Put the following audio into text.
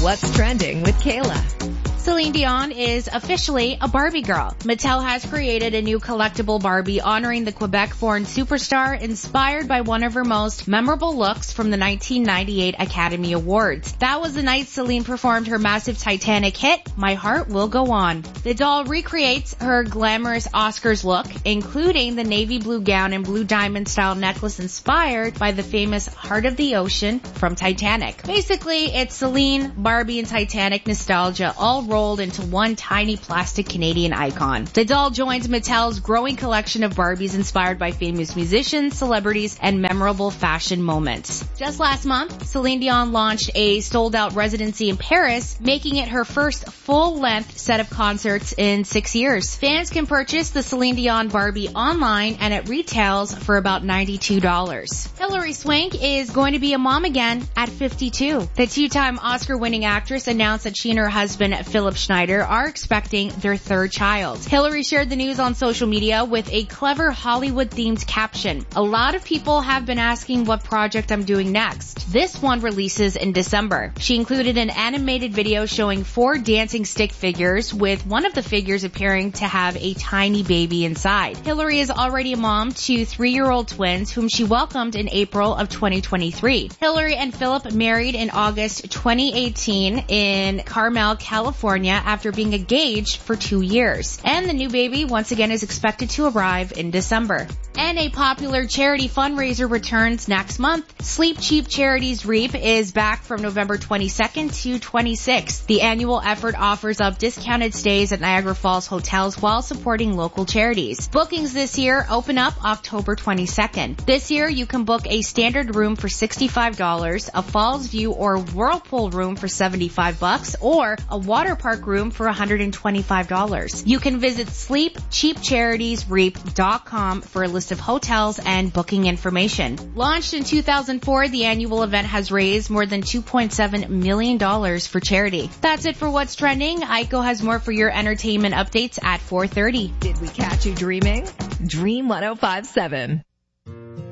What's Trending with Kayla. Celine Dion is officially a Barbie girl. Mattel has created a new collectible Barbie honoring the Quebec-born superstar inspired by one of her most memorable looks from the 1998 Academy Awards. That was the night Celine performed her massive Titanic hit, My Heart Will Go On. The doll recreates her glamorous Oscars look, including the navy blue gown and blue diamond style necklace inspired by the famous Heart of the Ocean from Titanic. Basically, it's Celine, Barbie, and Titanic nostalgia all rolled into one tiny plastic Canadian icon. The doll joins Mattel's growing collection of Barbies inspired by famous musicians, celebrities, and memorable fashion moments. Just last month, Celine Dion launched a sold-out residency in Paris, making it her first full-length set of concerts in 6 years. Fans can purchase the Celine Dion Barbie online, and it retails for about $92. Hilary Swank is going to be a mom again at 52. The two-time Oscar-winning actress announced that she and her husband, Philip Schneider, are expecting their third child. Hilary shared the news on social media with a clever Hollywood-themed caption. A lot of people have been asking what project I'm doing next. This one releases in December. She included an animated video showing 4 dancing stick figures, with one of the figures appearing to have a tiny baby inside. Hilary is already a mom to 3-year-old twins whom she welcomed in April of 2023. Hilary and Philip married in August 2018 in Carmel, California, after being engaged for 2 years. And the new baby once again is expected to arrive in December. And a popular charity fundraiser returns next month. Sleep Cheap Charities REAP is back from November 22nd to 26th. The annual effort offers up discounted stays at Niagara Falls hotels while supporting local charities. Bookings this year open up October 22nd. This year you can book a standard room for $65, a Falls View or Whirlpool room for $75, or a water park room for $125. You can visit sleepcheapcharitiesreap.com for a list of hotels and booking information. Launched in 2004, the annual event has raised more than $2.7 million for charity. That's it for What's Trending. Aiko has more for your entertainment updates at 4:30. Did we catch you dreaming? Dream 105.7.